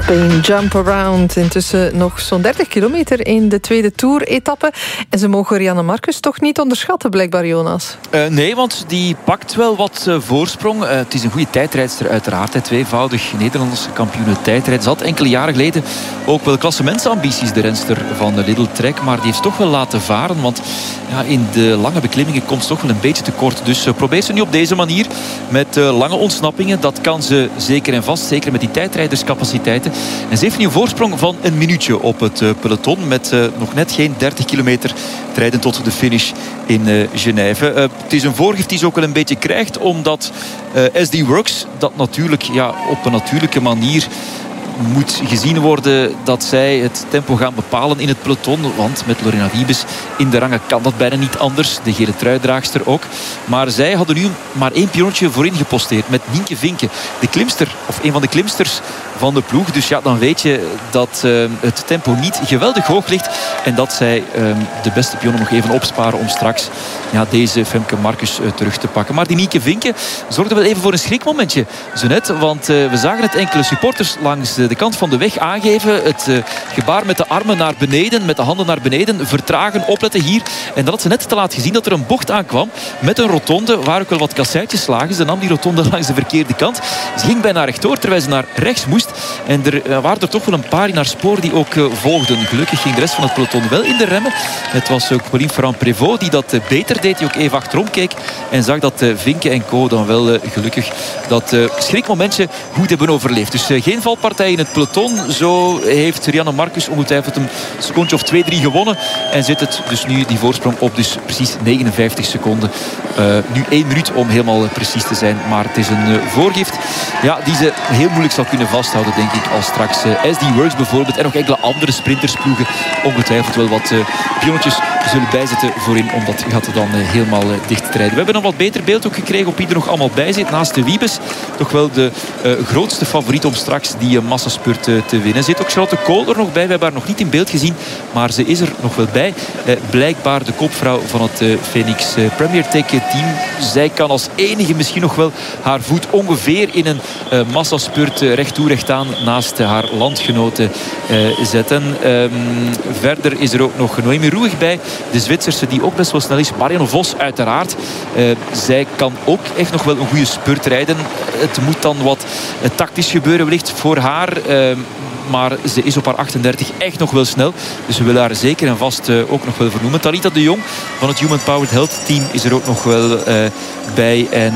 Spain Jump Around. Intussen nog zo'n 30 kilometer in de tweede Tour-etappe. En ze mogen Rianne Marcus toch niet onderschatten, blijkbaar, Jonas. Nee, want die pakt wel wat voorsprong. Het is een goede tijdrijdster uiteraard. Tweevoudig Nederlandse kampioene tijdrijd. Ze had enkele jaren geleden ook wel klassementsambities, de renster van Lidl Trek. Maar die heeft toch wel laten varen. Want ja, in de lange beklimmingen komt ze toch wel een beetje tekort. Dus probeert ze nu op deze manier met lange ontsnappingen. Dat kan ze zeker en vast. Zeker met die tijdrijderscapaciteiten. En ze heeft nu een voorsprong van een minuutje op het peloton. Met nog net geen 30 kilometer te rijden tot de finish in Genève. Het is een voorgift die ze ook wel een beetje krijgt. Omdat SD Works dat natuurlijk op een natuurlijke manier moet gezien worden dat zij het tempo gaan bepalen in het peloton. Want met Lorena Wiebes in de rangen kan dat bijna niet anders. De gele truidraagster ook. Maar zij hadden nu maar één pionnetje voorin geposteerd. Met Nienke Vinken. De klimster, of een van de klimsters van de ploeg. Dus ja, dan weet je dat het tempo niet geweldig hoog ligt. En dat zij de beste pionnen nog even opsparen om straks deze Femke Marcus terug te pakken. Maar die Nienke Vinken zorgde wel even voor een schrikmomentje zo net. Want we zagen het enkele supporters langs de kant van de weg aangeven. Het gebaar met de armen naar beneden, met de handen naar beneden. Vertragen, opletten hier. En dat had ze net te laat gezien dat er een bocht aankwam met een rotonde waar ook wel wat kasseitjes lagen. Ze nam die rotonde langs de verkeerde kant. Ze ging bijna rechtdoor terwijl ze naar rechts moest. En er waren er toch wel een paar in haar spoor die ook volgden. Gelukkig ging de rest van het peloton wel in de remmen. Het was ook Pauline Ferrand-Prévot die dat beter deed. Die ook even achterom keek en zag dat Vinken en co dan wel gelukkig dat schrikmomentje goed hebben overleefd. Dus geen valpartij in het peloton. Zo heeft Rianne Marcus ongetwijfeld een secondje of 2-3 gewonnen. En zit het dus nu die voorsprong op dus precies 59 seconden. Nu 1 minuut om helemaal precies te zijn. Maar het is een voorgift die ze heel moeilijk zal kunnen vasthouden, denk ik, als straks SD Works bijvoorbeeld en ook enkele andere sprintersploegen ongetwijfeld wel wat pionnetjes zullen bijzetten voorin om dat gat dan helemaal dicht te rijden. We hebben een wat beter beeld ook gekregen op wie er nog allemaal bij zit. Naast de Wiebes toch wel de grootste favoriet om straks die massaspurt te winnen. Zit ook Charlotte Kool er nog bij. We hebben haar nog niet in beeld gezien, maar ze is er nog wel bij. Blijkbaar de kopvrouw van het Phoenix Premier Tech team. Zij kan als enige misschien nog wel haar voet ongeveer in een massaspurt recht toe recht aan naast haar landgenoten zetten. Verder is er ook nog Noemi Roeg bij. De Zwitserse die ook best wel snel is. Marianne Vos uiteraard. Zij kan ook echt nog wel een goede spurt rijden. Het moet dan wat tactisch gebeuren wellicht voor haar. Maar ze is op haar 38 echt nog wel snel. Dus we willen haar zeker en vast ook nog wel vernoemen. Talita de Jong van het Human Powered Health Team is er ook nog wel bij. En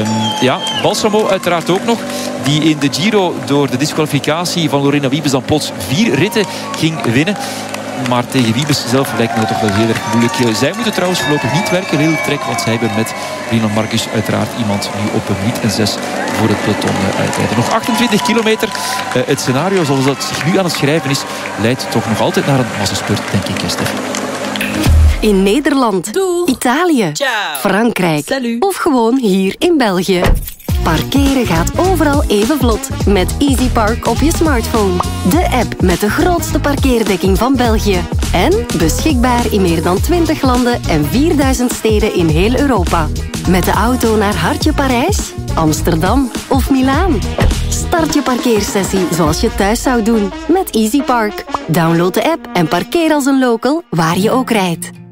Balsamo uiteraard ook nog. Die in de Giro door de disqualificatie van Lorena Wiebes dan plots 4 ritten ging winnen. Maar tegen Wiebes zelf lijkt me dat toch wel heel erg moeilijk. Zij moeten trouwens voorlopig niet werken, Lidl Trek. Want zij hebben met Rianne Marcus uiteraard iemand nu op een minuut en 6 voor het peloton uitrijden. Nog 28 kilometer. Het scenario zoals dat zich nu aan het schrijven is, leidt toch nog altijd naar een massaspurt, denk ik, Stefan. In Nederland, Doeg. Italië, Ciao. Frankrijk Salut. of gewoon hier in België. Parkeren gaat overal even vlot met Easy Park op je smartphone. De app met de grootste parkeerdekking van België. En beschikbaar in meer dan 20 landen en 4000 steden in heel Europa. Met de auto naar Hartje Parijs, Amsterdam of Milaan. Start je parkeersessie zoals je thuis zou doen met Easy Park. Download de app en parkeer als een local waar je ook rijdt.